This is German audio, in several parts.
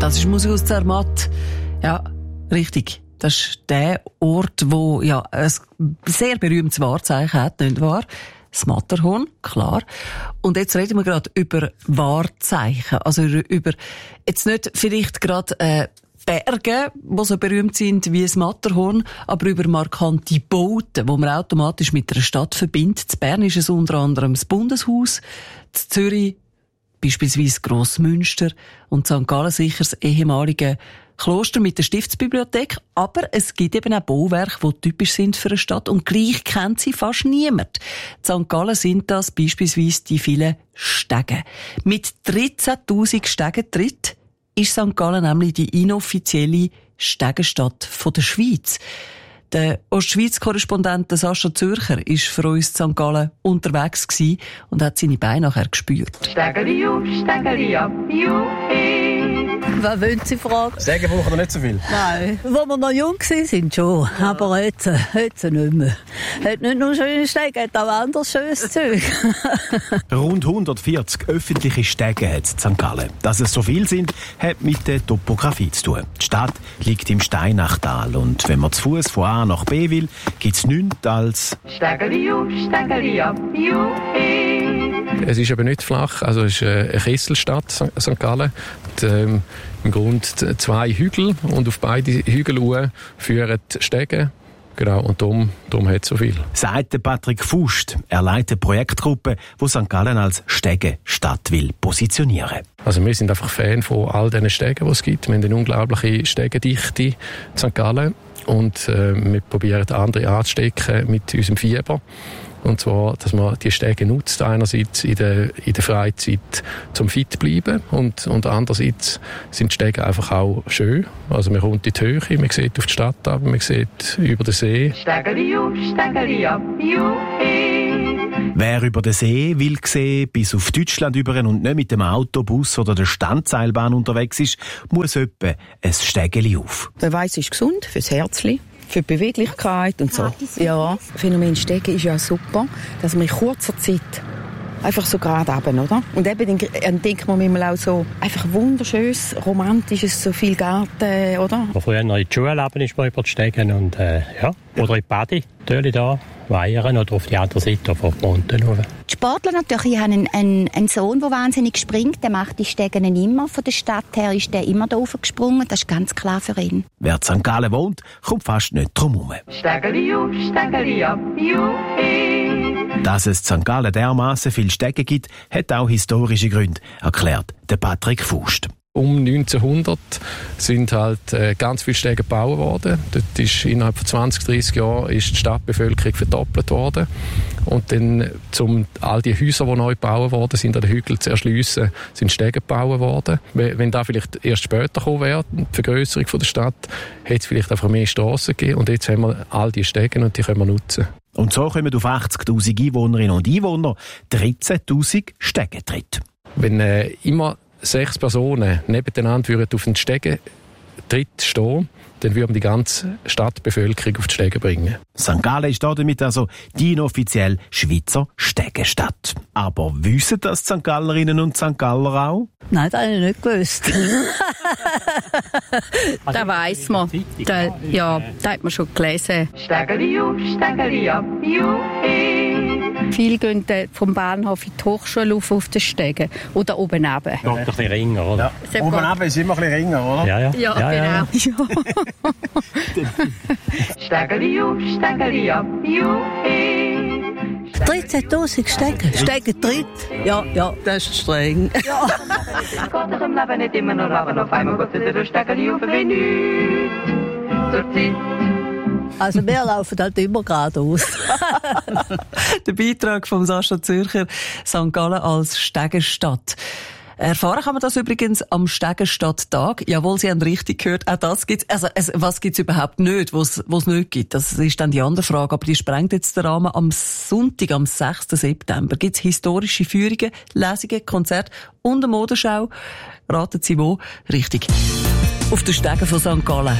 Das ist Musik aus Zermatt. Ja, richtig. Das ist der Ort, wo ja ein sehr berühmtes Wahrzeichen hat, nicht wahr? Das Matterhorn, klar. Und jetzt reden wir gerade über Wahrzeichen. Also über, jetzt nicht vielleicht gerade, Berge, die so berühmt sind wie das Matterhorn, aber über markante Bauten, die man automatisch mit einer Stadt verbindet. In Bern ist es unter anderem das Bundeshaus, in Zürich beispielsweise Grossmünster und St. Gallen sicher das ehemalige Kloster mit der Stiftsbibliothek. Aber es gibt eben auch Bauwerke, die typisch sind für eine Stadt und gleich kennt sie fast niemand. In St. Gallen sind das beispielsweise die vielen Stege. Mit 13'000 Stegentritt ist St. Gallen nämlich die inoffizielle Stegenstadt der Schweiz. Der Ostschweiz-Korrespondent Sascha Zürcher war für uns in St. Gallen unterwegs und hat seine Beine nachher gespürt. Stegeli auf, Stegeli ab, juhi. Was wollen Sie fragen? Stegen brauchen wir nicht so viel. Nein, wo wir noch jung waren, schon. Ja. Aber jetzt nicht mehr. Hat nicht nur schöne Stege, hat auch anderes schönes Zeug. Rund 140 öffentliche Stege hat es in St. Gallen. Dass es so viel sind, hat mit der Topografie zu tun. Die Stadt liegt im Steinachtal und wenn man zu Fuß von A nach B will, gibt es nichts als Stegeli auf, Stegeli ab, juhi. Es ist aber nicht flach, also es ist eine Kesselstadt, St. Gallen. Und, im Grunde 2 Hügel und auf beide Hügel führen Stege. Genau, und darum hat es so viel. Sagt Patrick Fust. Er leitet eine Projektgruppe, die St. Gallen als Stegestadt will positionieren. Also wir sind einfach Fan von all diesen Stegen, die es gibt. Wir haben eine unglaubliche Stegendichte in St. Gallen und wir probieren andere anzustecken mit unserem Fieber. Und zwar, dass man die Stege nutzt, einerseits in der Freizeit zum fit bleiben und andererseits sind die Stege einfach auch schön. Also man kommt in die Höhe, man sieht auf die Stadt ab, man sieht über den See. Stegeli auf, Stegeli ab, juhi. Wer über den See will sehen, bis auf Deutschland über und nicht mit dem Autobus oder der Standseilbahn unterwegs ist, muss etwa ein Stegeli auf. Der Weiss ist gesund fürs Herzli, für die Beweglichkeit und so. Ja, das Phänomen Stegen ist ja super, dass man in kurzer Zeit einfach so gerade runter, oder? Und eben dann denkt man manchmal auch so, einfach wunderschönes, romantisches, so viel Garten, oder? Früher noch in die Schule ist man über die Stegen und ja, oder in die Bade, natürlich da, Weihern oder auf die andere Seite von Monten. Die Sportler natürlich, ich habe einen Sohn, der wahnsinnig springt, der macht die Stegen immer. Von der Stadt her ist der immer da raufgesprungen, das ist ganz klar für ihn. Wer in St. Gallen wohnt, kommt fast nicht drum herum. Stegeli auf, Stegeli ab, juhi. Dass es in St. Gallen dermassen viele Stege gibt, hat auch historische Gründe, erklärt der Patrick Fust. Um 1900 sind halt ganz viele Stege gebaut worden. Dort ist innerhalb von 20, 30 Jahren ist die Stadtbevölkerung verdoppelt worden. Und dann, um all die Häuser, die neu gebaut worden sind, an den Hügeln zu erschliessen, sind Stege gebaut worden. Wenn da vielleicht erst später gekommen wäre, die Vergrösserung der Stadt, hätte es vielleicht einfach mehr Strassen gegeben. Und jetzt haben wir all die Stege und die können wir nutzen. Und so kommen auf 80'000 Einwohnerinnen und Einwohner 13'000 Stegentritte. Wenn immer 6 Personen nebeneinander auf den Stegentritt stehen, dann würden die ganze Stadtbevölkerung auf die Stege bringen. St. Gallen ist damit also die inoffizielle Schweizer Stegestadt. Aber wissen das die St. Gallerinnen und St. Galler auch? Nein, das habe ich nicht gewusst. Das weiss man. Das hat man schon gelesen. Stegeli auf, Stegeli ab, juhi. Viele gehen vom Bahnhof in die Hochschule auf den Stegen oder oben runter. Noch ein bisschen ringer, oder? Ja. Oben runter ist immer ein bisschen ringer, oder? Ja, Ja, genau. Stegeli auf, Stegeli ab, juhi. 13'000 Stegen. Stegentritt? Ja, das ist streng. Ja. Geht es im Leben nicht immer nur leben, auf einmal geht es wieder Stegeli auf, wie nichts zur Zeit. Also wir laufen halt immer geradeaus. Der Beitrag von Sascha Zürcher, St. Gallen als Stegenstadt. Erfahren kann man das übrigens am Stegenstadttag. Jawohl, Sie haben richtig gehört, auch das gibt's. Also, was gibt's überhaupt nicht, was nicht gibt? Das ist dann die andere Frage, aber die sprengt jetzt den Rahmen. Am Sonntag, am 6. September, gibt's historische Führungen, Lesungen, Konzerte und eine Modenschau. Raten Sie wo? Richtig. Auf den Stegen von St. Gallen.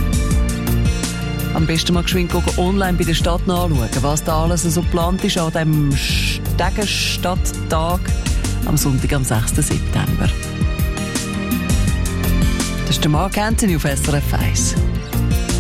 Am besten mal geschwind online bei der Stadt nachschauen, was da alles so geplant ist an diesem Stegenstadttag am Sonntag, am 6. September. ist der Mark Anthony auf SRF 1.